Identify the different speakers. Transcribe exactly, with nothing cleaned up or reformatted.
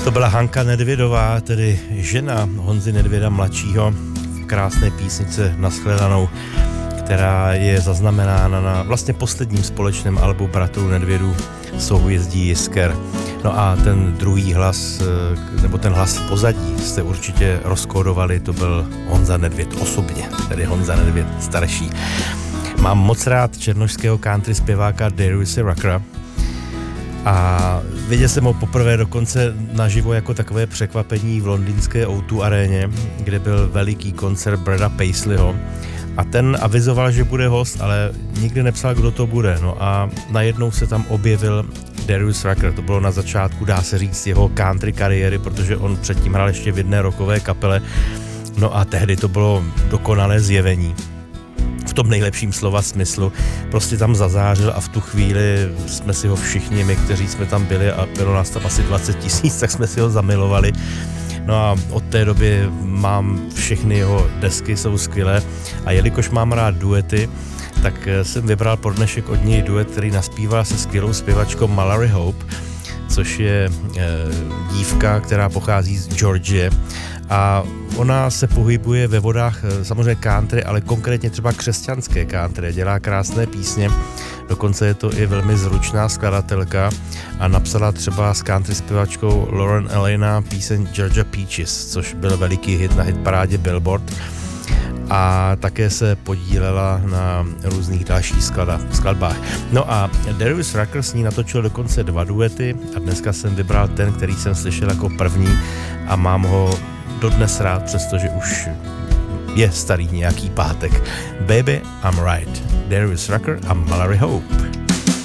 Speaker 1: To byla Hanka Nedvědová, tedy žena Honzy Nedvěda mladšího, v krásné písnice Naschledanou, která je zaznamenána na vlastně posledním společném albu bratrů Nedvědů Souhvězdí jisker. No a ten druhý hlas, nebo ten hlas v pozadí jste určitě rozkódovali, to byl Honza Nedvěd osobně, tedy Honza Nedvěd starší. Mám moc rád černošského country zpěváka Dariuse Ruckera a viděl jsem ho poprvé dokonce naživo jako takové překvapení v londýnské ó dva aréně, kde byl veliký koncert Brada Paisleyho a ten avizoval, že bude host, ale nikdy nepsal, kdo to bude. No a najednou se tam objevil Darius Rucker, to bylo na začátku, dá se říct, jeho country kariéry, protože on předtím hrál ještě v jedné rockové kapele. No a tehdy to bylo dokonalé zjevení. V tom nejlepším slova smyslu. Prostě tam zazářil a v tu chvíli jsme si ho všichni, my, kteří jsme tam byli, a bylo nás tam asi dvacet tisíc, tak jsme si ho zamilovali. No a od té doby mám všechny jeho desky, jsou skvělé a jelikož mám rád duety, tak jsem vybral pro dnešek od něj duet, který naspíval se skvělou zpěvačkou Mallory Hope, což je e, dívka, která pochází z Georgie a ona se pohybuje ve vodách samozřejmě country, ale konkrétně třeba křesťanské country, dělá krásné písně, dokonce je to i velmi zručná skladatelka a napsala třeba s country zpěvačkou Lauren Elena píseň Georgia Peaches, což byl veliký hit na hitparádě Billboard a také se podílela na různých dalších skladbách. No a Darius Rucker s ní natočil dokonce dva duety a dneska jsem vybral ten, který jsem slyšel jako první a mám ho dodnes rád, přestože už je starý nějaký pátek. Baby, I'm right. Darius Rucker a Mallory Hope.